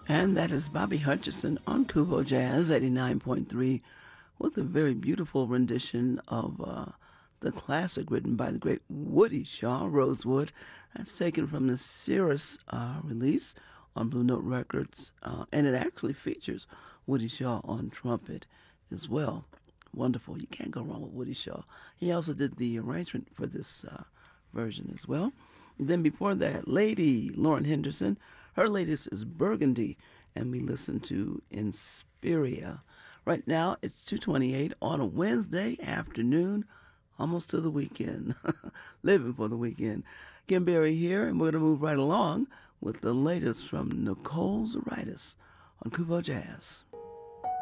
And that is Bobby Hutcherson on Kubo Jazz 89.3 with a very beautiful rendition of the classic written by the great Woody Shaw, Rosewood. That's taken from the Cirrus release on Blue Note Records. And it actually features Woody Shaw on trumpet as well. Wonderful. You can't go wrong with Woody Shaw. He also did the arrangement for this version as well. And then before that, Lady Lauren Henderson. Her latest is Burgundy, and we listen to Inspiria. Right now, it's 2:28 on a Wednesday afternoon, almost to the weekend. Living for the weekend. Kim Berry here, and we're going to move right along with the latest from Nicole Zaritis on Kubo Jazz.